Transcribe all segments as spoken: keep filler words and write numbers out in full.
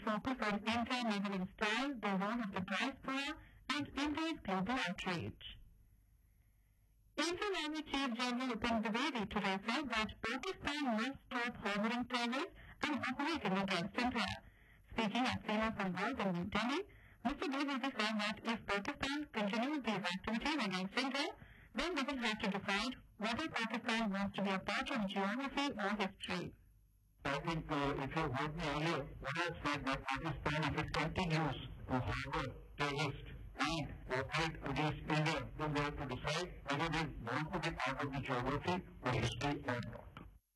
focus on India living in style, the role of the diaspora, and India's global outreach. Indian Army Chief General Upin Dwivedi today said that Pakistan must stop harboring terrorists and operating against India. Speaking at Sena Samvad in New Delhi, Mister Dwivedi said that if Pakistan continues these activities against India, then they will have to decide whether Pakistan wants to be a part of geography or history. I think uh, if you heard me earlier, what I said that Pakistan, if it continues to harbor terrorists and operate against India, then they have to decide whether they want to be part of the geography or history or not.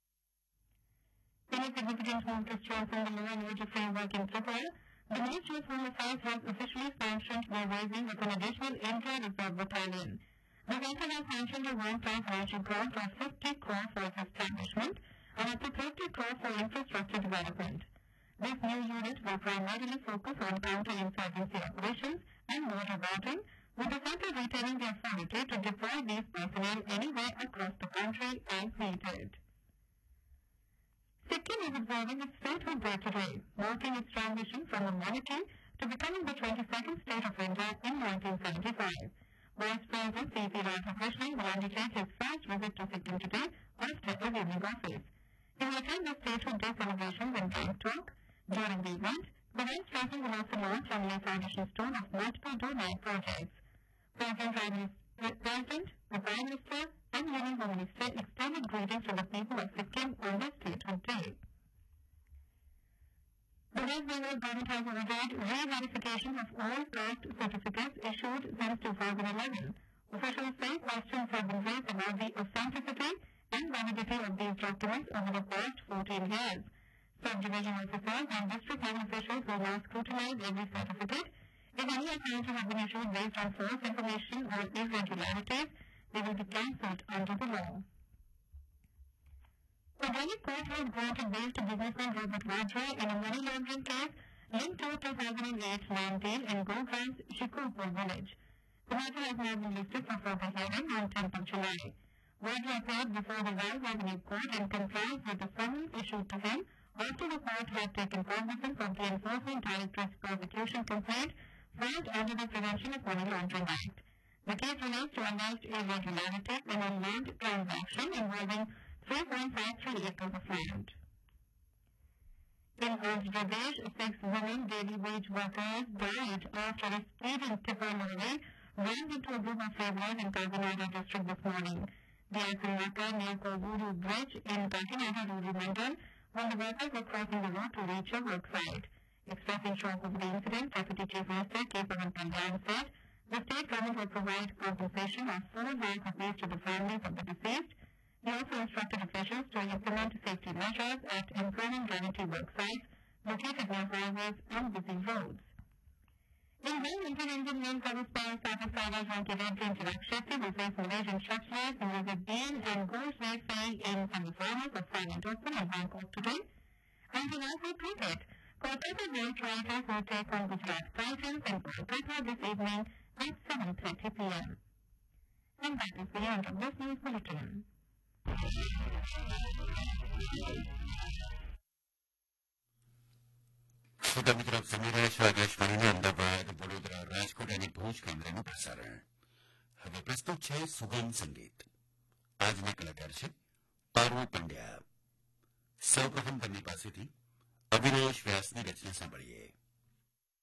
In a significant move to strengthen the law and order framework in Tripura, the Ministry of Home Affairs has officially sanctioned the raising of an additional India Reserve Battalion. The centre has sanctioned a one-time financial grant of fifty crore for its establishment and up to thirty crore for infrastructure development. This new unit will primarily focus on counter-insurgency operations and border guarding, with the centre retaining the authority to deploy these personnel anywhere across the country as needed. Sikkim is observing its statehood day today, marking its transition from a monarchy to becoming the twenty-second state of India in nineteen seventy-five. Vice President C P Radhakrishnan will undertake his first visit to Sikkim today after leaving office. He will attend the statehood day celebrations in Gangtok. During the event, the Vice President will also launch and lay foundation stone of multiple donor projects. President, President, the Prime Minister, and Union Home Minister extended greetings to the people of Sikkim on their statehood day. The West Bengal government has ordered re-verification of all past certificates issued since two thousand eleven. Officials say questions have been raised about the authenticity and validity of these documents over the past fourteen years. Subdivision officers and district level officials will now scrutinize every certificate. If any accounts have been issued based on false information or irregularities, they will be cancelled under the law. The Delhi court has granted bail to businessman Robert Vadra in a money laundering case linked to a two thousand eight land deal in Gurgaon's Shikurpur village. The matter has now been listed for further hearing on tenth of July. Vadra appeared before the Royal Revenue Court and complied with the summons issued to him after the court had taken cognizance of the Enforcement Directorate's prosecution complaint filed under the Prevention of Money Laundering Act. The case relates to alleged irregularity in a land transaction involving three point five three acres of land. In Andhra Pradesh, six women daily wage workers died after a speeding tipper lorry ran into a group of laborers in Kakinada district this morning. The accident occurred near Kovuru Bridge in Kakinada Rural Mandal when the workers were crossing the road to reach a work site. Expressing shock over the incident, Deputy Chief Minister K. Pavan Kalyan said the state government will provide compensation of four lakh rupees to the families of the deceased. He also instructed officials to implement safety measures at employment guarantee work sites located near highways and busy roads. In Indian Indian men cover stars Pakistan hockey red team Chirag Shetty will face Malaysian Shuttler Nurul Dean and Ghosh Fai in semi-finals of Thailand Open in Bangkok today. And in Asian cricket, Kolkata Knight Riders will take on Gujarat Titans in Kolkata this evening at seven thirty p m. And that is the end of this news bulletin. श्रोताओं की तरफ से मेरा आकाशवाणी ने अहमदाबाद वडोदरा राजकोट यानी भूज केन्द्रનું પ્રસારણ હવે પ્રસ્તુત છે સુગમ સંગીત આજના કલાકાર છે પારુ પંડ્યા સૌપ્રથમ તેમની પાસેથી અવિનાશ વ્યાસની રચના સાંભળીએ